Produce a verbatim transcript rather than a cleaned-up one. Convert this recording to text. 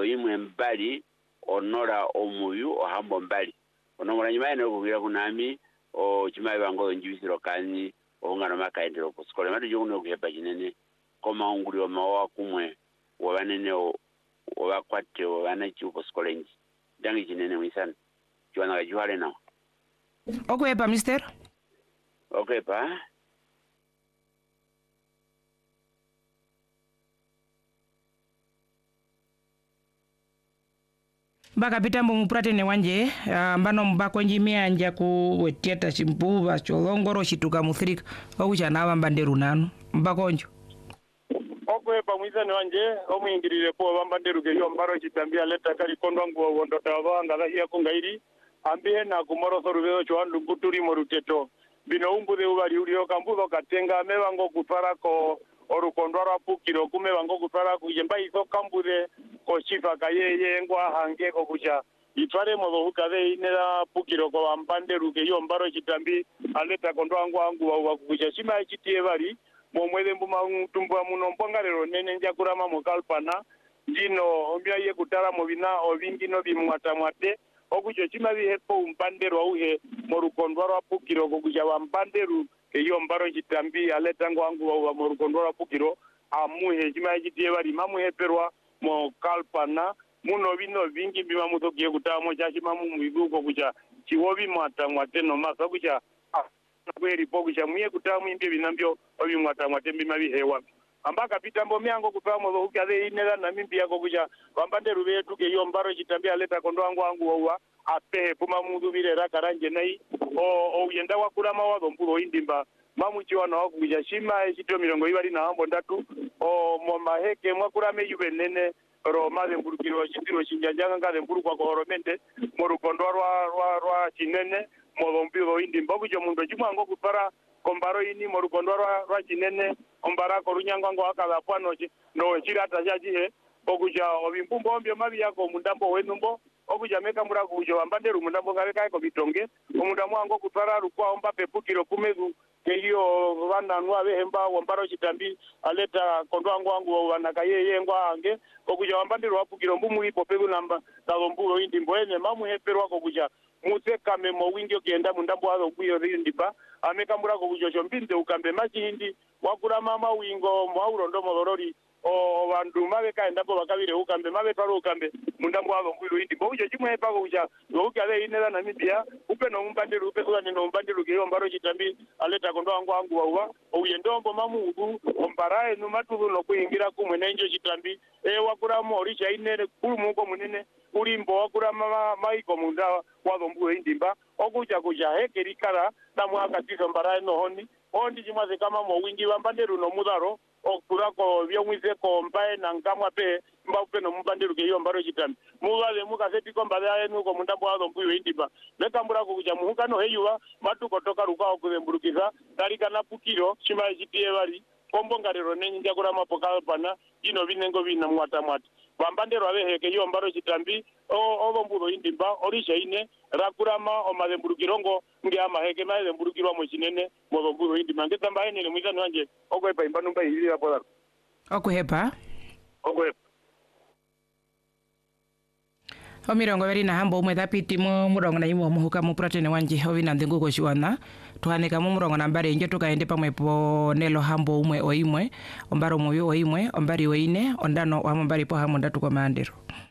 modo imwe mbali onora omuyu ohambo mbali onongora nyimane okugira kunami o chimayi bango njibisiro kani ongana makaendero kusikole matu jokuno kuhepa jinene koma onguli omawa kumwe wabanene wabakwate wabana chiupo sikole nji dangi jinene mwisana juwana kajuhale nao okuhepa mister okuhepa Baka pitambo mupratene wanje uh, mbano mbako njimia anja ku tieta chimpuva cholongoro chituka muthirika okucha nawa mbanderu nanu mbako njo okwe pamwisane wanje omwingirire po bambanderu ke yombaro chitambia leta kali kondwa nguo wondo tawa ngala hiya kungairi ambihe na kumoro sorubeo chwandu kuturi moruteto bino umbude ubali ulio kambuzo katenga mewango kutwara ko orukondwara pukiro kume wango kutwara kujemba iso kambude ko chifa kayeye ngwa hange ko kucha itware modo hukade inera pukiro ko ambanderu ke yombaro chitambi aleta kondwa ngwa ngwa wa kucha chima chitie bali momwede mbuma tumbwa muno mpongarero nene njakurama mukalpana ndino ombya ye kutara mobina obingino bimwata mwate okucho chima bihepo umbanderu auhe morukondwa rwa pukiro ko kucha wa mbanderu iyo mbaro chitambi aleta ngwangu wa morukondora pukiro amuhe chima chitie bali mamuhe perwa mo kalpana muno bino vingi bima mutokie kutamo chachima mumuibuko kucha chiwobi mwata mwateno masa kucha kweli pokucha muye kutamo imbye binambyo obi mwata mwatembi mabihewa ambaka pitambo miango kutamo zo ukade inela na mimbi yako kucha wambande rubetu ke iyo mbaro chitambi aleta kondwangu wangu wa apehe puma mundu bile rakaranje nai o o yenda wakurama wazo mpulo indimba mamuchiwa na wakuja shima echito mirongo ibali na hambo ndatu o momaheke mwakurame yube nene ro maze mburukiro chitiro chinjanja ngale mburu kwa kohoromende morukondo rwa rwa rwa chinene modompiro indimba kujo mundo chimwango kupara kombaro ini morukondo rwa rwa chinene ombara korunyangwa ngo akala pano no chirata chajihe bokuja obimbumbo mbyo mabi yako mundambo wenumbo okuja meka mura kujo wambanderu mundambo ngale kai ko bitonge omundambo ango kutwara rukwa omba pepukiro kumezu keyo vana nwa behemba wambaro chitambi aleta kondwangu wangu wanaka yeye ngwa ange okuja wambanderu wapukiro mbumu ipo pegu namba talombulo indi mbwene mamu heperwa kokuja muse kame mo wingi okenda mundambo wazo kuyo rindipa ameka mura kujo chombinde ukambe machi hindi wakura mama wingo mwaurondo molorori o vandu mave kaenda po vakavire ukambe mave paro ukambe mundambo wazo kuyo indi bojo chimwe pako kuja lokale inela na mibia upe no mbanderu upe kwa no mbanderu keyo mbaro chitambi aleta kondo wangu wangu wawa ouyendombo mamudu ombarae numatudu no kuingira kumwe nenjo chitambi e wakura mori cha inene kulumuko munene ulimbo wakura mama maiko munda wazo indimba okuja kuja hekerikara na mwaka tiso mbarae no honi ondi chimaze kama mo wingi wambanderu no mudaro okurako byomwize ko mbae na ngamwa pe mbaupe no mbanderu ke yombaro chitambi mugale mukaseti ko mbale nuko mundambo wazo mbuyo indimba nekambura ko kuja muhuka no heyuwa matuko toka rukao kuzemburukiza talika na pukiro chima chitie bali kombongarero nenyi njakura mapoka pana ino binengo bina mwata mwata bambandero abeheke yombaro chitambi o obombudo indimba orisha ine rakurama omademburukirongo ngi amaheke mademburukirwa mu chinene mobombudo indimba ngetamba ene mwizani wanje okwepa imbanumba hilira pola okuhepa okwepa omirongo beri na hambo umwe thapiti mu murongo na imo muhuka mu pratene wanje ovina ndengo ko shiwana tuhaneka mu murongo nambare nje tukaende pamwe po nelo hambo umwe oimwe ombaro muyo oimwe ombari oine ondano wa mbari po hambo ndatu kwa mandero